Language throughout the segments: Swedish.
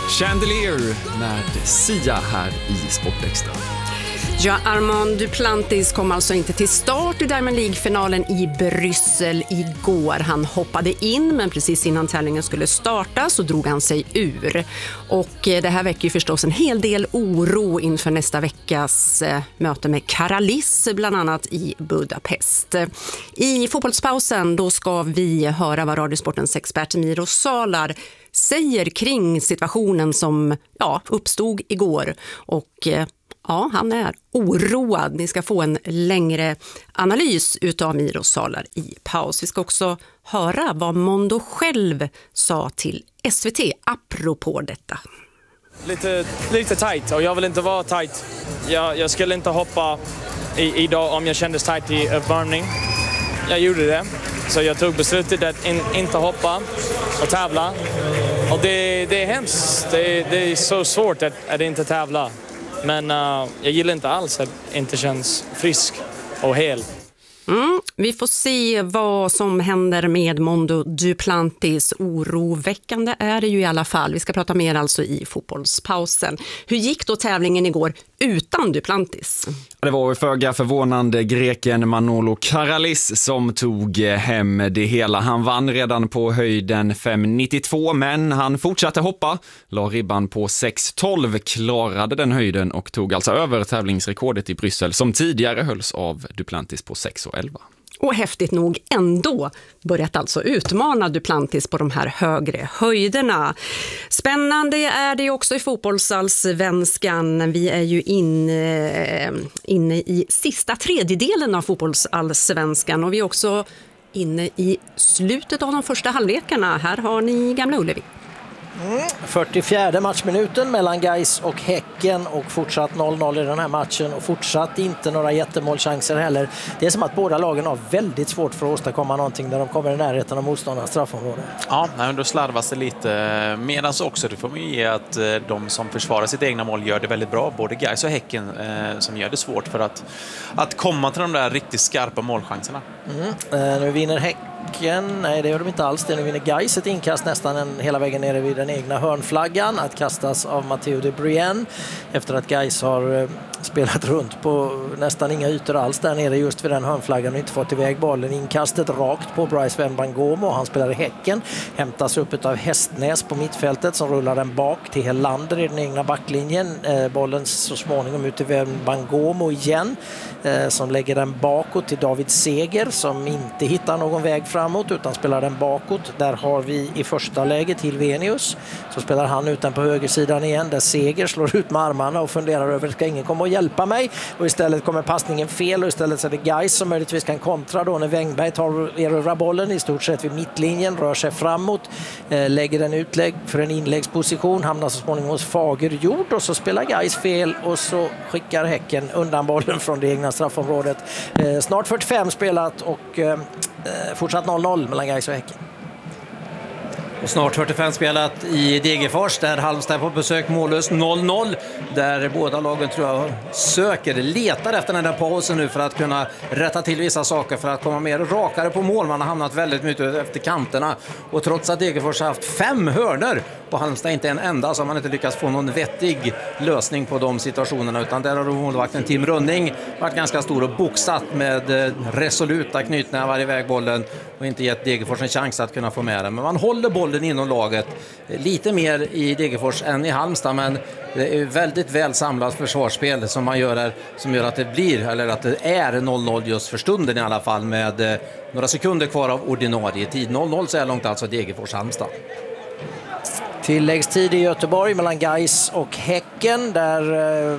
Chandelier med Sia här i Sportextra. Ja, Armand Duplantis kom alltså inte till start i Diamond League-finalen i Bryssel igår. Han hoppade in, men precis innan tävlingen skulle starta så drog han sig ur. Och det här väcker ju förstås en hel del oro inför nästa veckas möte med Karalis, bland annat i Budapest. I fotbollspausen då ska vi höra vad Radiosportens expert Miro Salar säger kring situationen som uppstod igår. Och ja, han är oroad. Ni ska få en längre analys utav Miro Salar i paus. Vi ska också höra vad Mondo själv sa till SVT apropå detta. Lite tight, och jag vill inte vara tight. Jag skulle inte hoppa idag om jag kändes tight i uppvärmning. Jag gjorde det. Så jag tog beslutet att inte hoppa och tävla. Och det är hemskt. Det är så svårt att inte tävla. Men jag gillar inte alls att det inte känns frisk och hel. Vi får se vad som händer med Mondo Duplantis. Oroväckande är det ju i alla fall. Vi ska prata mer alltså i fotbollspausen. Hur gick då tävlingen igår utan Duplantis? Det var föga förvånande greken Manolo Karalis som tog hem det hela. Han vann redan på höjden 5,92, men han fortsatte hoppa. La ribban på 6,12, klarade den höjden och tog alltså över tävlingsrekordet i Bryssel som tidigare hölls av Duplantis på 6,11. Och häftigt nog ändå börjat alltså utmana Duplantis på de här högre höjderna. Spännande är det också i fotbollsallsvenskan. Vi är ju inne i sista tredjedelen av fotbollsallsvenskan och vi är också inne i slutet av de första halvlekarna. Här har ni Gamla Ullevi. 44 matchminuten mellan Gais och Häcken och fortsatt 0-0 i den här matchen och fortsatt inte några jättemålchanser heller. Det är som att båda lagen har väldigt svårt för att åstadkomma någonting när de kommer i närheten av motståndarnas straffområde. Ja, då slarvas det lite. Medan också det får man ge att de som försvarar sitt egna mål gör det väldigt bra. Både Gais och Häcken som gör det svårt för att komma till de där riktigt skarpa målchanserna. Nu vinner Häcken. Nej, det gör de inte alls. Nu vinner Gais ett inkast nästan hela vägen nere vid den egna hörnflaggan att kastas av Matteo de Bruyne efter att Gais har spelat runt på nästan inga ytor alls där nere just vid den hörnflaggan och inte fått iväg bollen. Inkastet rakt på Bryce Wembangomo, han spelar i Häcken, hämtas upp av Hästnäs på mittfältet som rullar den bak till Helander i den egna backlinjen. Bollen så småningom ut till Wembangomo igen som lägger den bakåt till David Seger som inte hittar någon väg framåt utan spelar den bakåt. Där har vi i första läget till Venius. Så spelar han utan på högersidan igen där Seger slår ut med armarna och funderar över ska ingen komma och hjälpa mig? Och istället kommer passningen fel och istället så är det Gais som möjligtvis kan kontra då när Wängberg erövrar bollen i stort sett vid mittlinjen, rör sig framåt, lägger en utlägg för en inläggsposition, hamnar så småningom hos Fagerjord och så spelar Gais fel och så skickar Häcken undan bollen från det egna straffområdet. Snart 45 spelat och fortsatt 0-0 mellan Gais och Häcken. Och snart 45 spelat i Degerfors där Halmstad på besök mållös 0-0 där båda lagen tror jag letar efter den där pausen nu för att kunna rätta till vissa saker för att komma mer rakare på mål. Man har hamnat väldigt mycket efter kanterna och trots att Degerfors har haft 5 hörnor och Halmstad inte en enda så har man inte lyckats få någon vettig lösning på de situationerna utan där har målvakten Tim Rönning varit ganska stor och boxat med resoluta knytnävar iväg bollen och inte gett Degerfors en chans att kunna få med den. Men man håller bollen inom laget lite mer i Degerfors än i Halmstad men det är väldigt väl samlat försvarsspel som man gör som gör att det blir eller att det är 0-0 just för stunden i alla fall med några sekunder kvar av ordinarie tid. 0-0 så är långt alltså Degerfors-Halmstad. Tilläggstid i Göteborg mellan Gais och Häcken där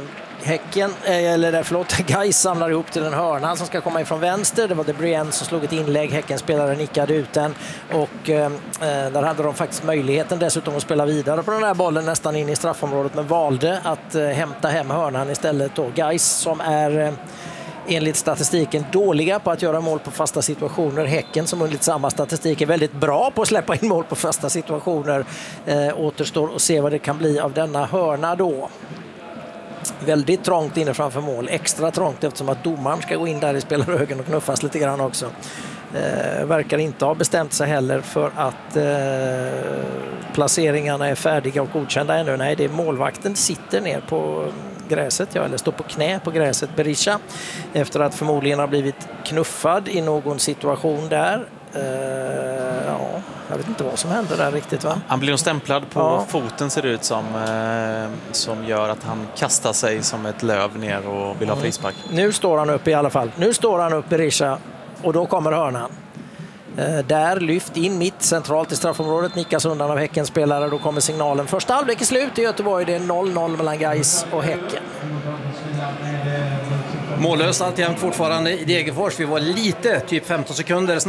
Gais samlar ihop till en hörna som ska komma ifrån vänster. Det var De Bruyne som slog ett inlägg. Häckenspelaren nickade ut den och där hade de faktiskt möjligheten dessutom att spela vidare på den här bollen nästan in i straffområdet men valde att hämta hem hörnan istället då. Gais som är enligt statistiken dåliga på att göra mål på fasta situationer. Häcken som enligt samma statistik är väldigt bra på att släppa in mål på fasta situationer. Återstår att se vad det kan bli av denna hörna då. Väldigt trångt inne framför mål. Extra trångt eftersom att domaren ska gå in där i spelarhögen och knuffas lite grann också. Verkar inte ha bestämt sig heller för att placeringarna är färdiga och godkända ännu. Nej, det är målvakten sitter ner på gräset, eller står på knä på gräset, Berisha, efter att förmodligen ha blivit knuffad i någon situation där. Jag vet inte vad som händer där riktigt, va? Han blir nog stämplad på foten, ser det ut som gör att han kastar sig som ett löv ner och vill ha frispark. Nu står han upp i alla fall. Nu står han upp, Berisha, och då kommer hörnan. Där lyft in mitt centralt i straffområdet, nickas undan av Häckens spelare. Då kommer signalen. Första halvlek är slut i Göteborg. Det är 0-0 mellan Gais och Häcken. Mållöst alltjämt fortfarande i Degerfors. Vi var lite, typ 15 sekunder